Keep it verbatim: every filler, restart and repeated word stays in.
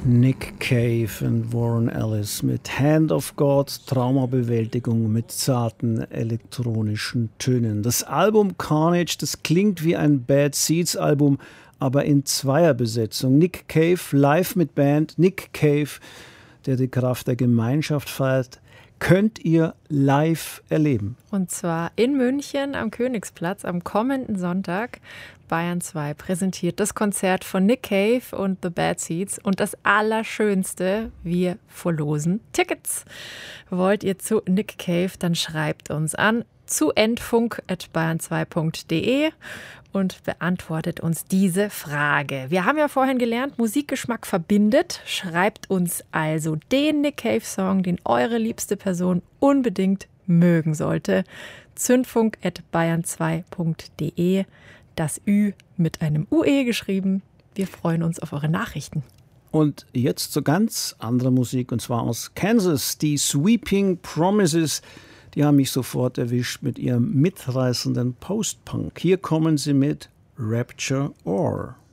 Nick Cave und Warren Ellis mit Hand of God, Traumabewältigung mit zarten elektronischen Tönen. Das Album Carnage, das klingt wie ein Bad Seeds Album, aber in Zweierbesetzung. Nick Cave live mit Band, Nick Cave, der die Kraft der Gemeinschaft feiert, könnt ihr live erleben. Und zwar in München am Königsplatz am kommenden Sonntag. Bayern zwei präsentiert das Konzert von Nick Cave und The Bad Seeds. Und das Allerschönste, wir verlosen Tickets. Wollt ihr zu Nick Cave, dann schreibt uns an zu endfunk at bayern zwei punkt de und beantwortet uns diese Frage. Wir haben ja vorhin gelernt, Musikgeschmack verbindet. Schreibt uns also den Nick Cave-Song, den eure liebste Person unbedingt mögen sollte. zündfunk at bayern zwei punkt de. Das Ü mit einem U E geschrieben. Wir freuen uns auf eure Nachrichten. Und jetzt zu ganz anderer Musik, und zwar aus Kansas, die Sweeping Promises. Die haben mich sofort erwischt mit ihrem mitreißenden Post-Punk. Hier kommen sie mit Rapture Or.